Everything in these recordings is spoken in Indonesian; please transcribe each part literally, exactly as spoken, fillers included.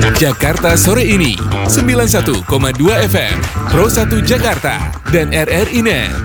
Jakarta Sore Ini sembilan puluh satu koma dua F M Pro satu Jakarta dan R R I Net.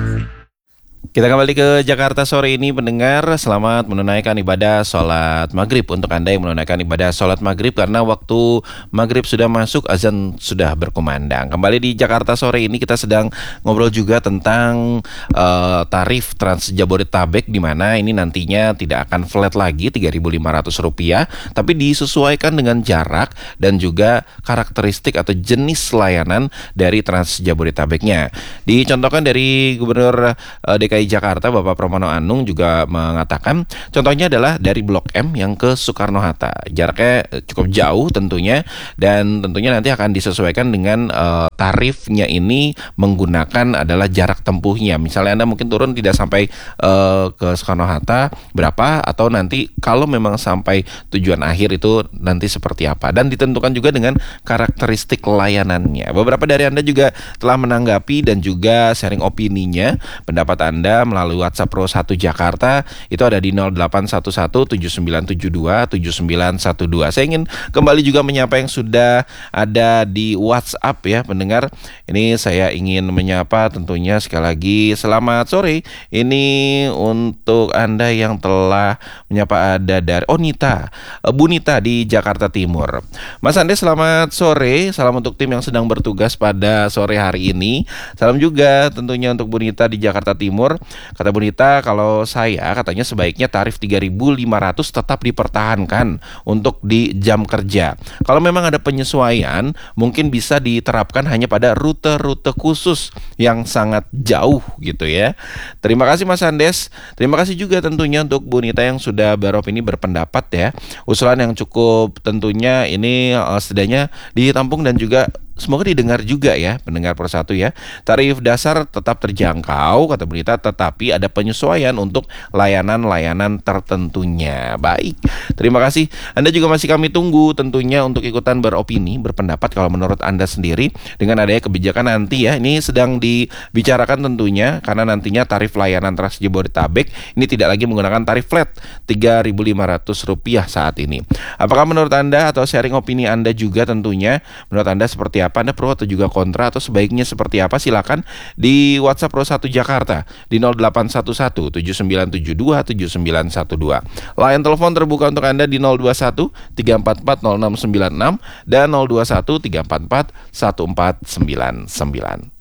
Kita kembali ke Jakarta Sore Ini, pendengar. Selamat menunaikan ibadah sholat maghrib. Untuk Anda yang menunaikan ibadah sholat maghrib, karena waktu maghrib sudah masuk, azan sudah berkumandang. Kembali di Jakarta Sore Ini, kita sedang ngobrol juga tentang uh, tarif Trans Jabodetabek, di mana ini nantinya tidak akan flat lagi tiga ribu lima ratus rupiah, tapi disesuaikan dengan jarak dan juga karakteristik atau jenis layanan dari Trans Jabodetabeknya. Dicontohkan dari Gubernur uh, D K I Jakarta, Bapak Pramono Anung, juga mengatakan contohnya adalah dari Blok M yang ke Soekarno-Hatta. Jaraknya cukup jauh tentunya, dan tentunya nanti akan disesuaikan dengan uh, tarifnya ini menggunakan adalah jarak tempuhnya. Misalnya Anda mungkin turun tidak sampai uh, ke Soekarno-Hatta berapa, atau nanti kalau memang sampai tujuan akhir itu nanti seperti apa, dan ditentukan juga dengan karakteristik layanannya. Beberapa dari Anda juga telah menanggapi dan juga sharing opininya, pendapat Anda melalui WhatsApp Pro satu Jakarta. Itu ada di nol delapan satu satu tujuh sembilan tujuh dua tujuh sembilan satu dua. Saya ingin kembali juga menyapa yang sudah ada di WhatsApp ya, pendengar. Ini saya ingin menyapa tentunya sekali lagi selamat sore. Ini untuk Anda yang telah menyapa, ada dari Oh Nita, Bu Nita di Jakarta Timur. Mas Ande, selamat sore. Salam untuk tim yang sedang bertugas pada sore hari ini. Salam juga tentunya untuk Bu Nita di Jakarta Timur. Kata Bu Nita, kalau saya katanya sebaiknya tarif tiga ribu lima ratus tetap dipertahankan untuk di jam kerja. Kalau memang ada penyesuaian, mungkin bisa diterapkan hanya pada rute-rute khusus yang sangat jauh gitu ya. Terima kasih Mas Andes. Terima kasih juga tentunya untuk Bu Nita yang sudah beropini, berpendapat ya. Usulan yang cukup tentunya ini uh, setidaknya ditampung dan juga semoga didengar juga ya, pendengar Persatu ya. Tarif dasar tetap terjangkau, kata berita, tetapi ada penyesuaian untuk layanan-layanan tertentunya. Baik, terima kasih. Anda juga masih kami tunggu tentunya untuk ikutan beropini, berpendapat kalau menurut Anda sendiri dengan adanya kebijakan nanti ya. Ini sedang dibicarakan tentunya, karena nantinya tarif layanan Trans Jabodetabek ini tidak lagi menggunakan tarif flat tiga ribu lima ratus rupiah saat ini. Apakah menurut Anda, atau sharing opini Anda juga tentunya, menurut Anda seperti apa? Apa Anda pro atau juga kontra, atau sebaiknya seperti apa? Silakan di WhatsApp Pro satu Jakarta di nol delapan satu satu tujuh sembilan tujuh dua tujuh sembilan satu dua. Line telepon terbuka untuk Anda di nol dua satu tiga empat empat nol enam sembilan enam dan nol dua satu tiga empat empat satu empat sembilan sembilan.